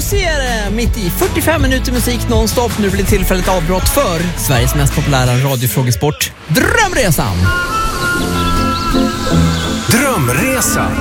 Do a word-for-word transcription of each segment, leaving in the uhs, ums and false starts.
Lucy är det, mitt i fyrtiofem minuter musik nonstop. Nu blir tillfälligt avbrott för Sveriges mest populära radiofrågesport, Drömresan. Drömresan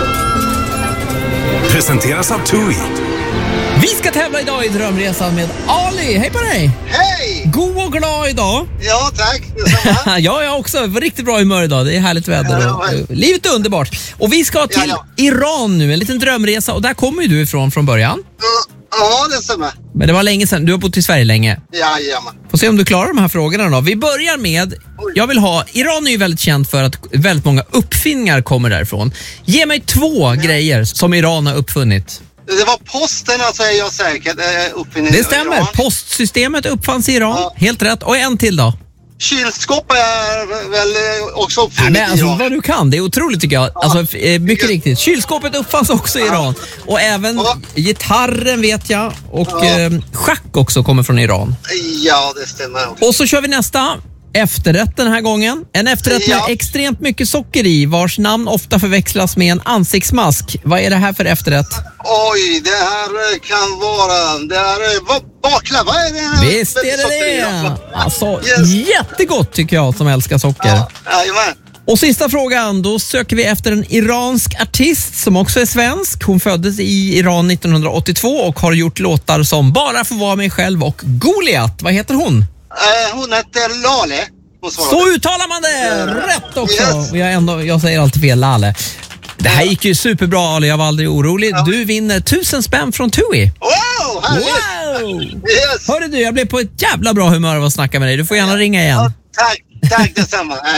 presenteras av TUI. Vi ska tävla idag i Drömresan med Ali. Hej på dig! Hej! God och glad idag. Ja, tack. Detsamma. Ja, jag också. Riktigt bra humör idag. Det är härligt väder. Ja, Och, ja. uh, livet är underbart. Och vi ska till Ja, Iran nu. En liten drömresa. Och där kommer ju du ifrån från början. Ja, det stämmer. Men det var länge sedan. Du har bott i Sverige länge. Jajamän. Får se om du klarar de här frågorna då. Vi börjar med, jag vill ha, Iran är ju väldigt känt för att väldigt många uppfinningar kommer därifrån. Ge mig två grejer som Iran har uppfunnit. Det var posten, alltså är jag säkert uppfinning. Det stämmer. Postsystemet uppfanns i Iran. Ja. Helt rätt. Och en till då. Kylskåp är väl också Nej, uppfinning men alltså i Iran. vad du kan, det är otroligt tycker jag. Alltså, eh, mycket riktigt. Kylskåpet uppfanns också i Iran. Och även Ja. gitarren vet jag. Och Ja. eh, schack också kommer från Iran. Ja, det stämmer också. Och så kör vi nästa. Efterrätt den här gången. En efterrätt med Ja. extremt mycket socker i, vars namn ofta förväxlas med en ansiktsmask. Vad är det här för efterrätt? Oj, det här kan vara... Det här är va- baklava. Är det här? Visst är det det! Alltså, Yes. jättegott tycker jag som älskar socker. Ja, jajamän. Och sista frågan, då söker vi efter en iransk artist som också är svensk. Hon föddes i Iran nittonhundraåttiotvå och har gjort låtar som Bara får vara mig själv och Goliat. Vad heter hon? Eh, hon heter Lale. Hon svarade. Så uttalar man det! Rätt också! Yes. Och Jag, ändå, jag säger alltid fel, Lale. Det här gick ju superbra, Ali. Jag var aldrig orolig. Ja. Du vinner tusen spänn från TUI. Wow, härligt. Wow! Yes. Hörru du, jag blev på ett jävla bra humör av att snacka med dig. Du får gärna ringa igen. Ja, tack, tack detsamma.